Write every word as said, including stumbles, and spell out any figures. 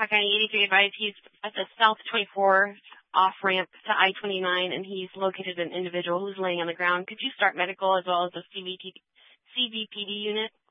County eighty-three advised he's at the South twenty-four off-ramp to I twenty-nine, and he's located an individual who's laying on the ground. Could you start medical as well as the C V P D unit?